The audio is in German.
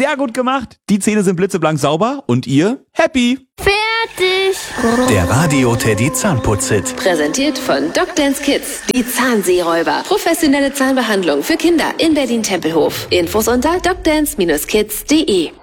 Sehr gut gemacht. Die Zähne sind blitzeblank sauber und ihr happy. Fertig. Der Radio Teddy Zahnputz-Hit. Präsentiert von Dr. Kids, die Zahnseeräuber. Professionelle Zahnbehandlung für Kinder in Berlin-Tempelhof. Infos unter docdance-kids.de.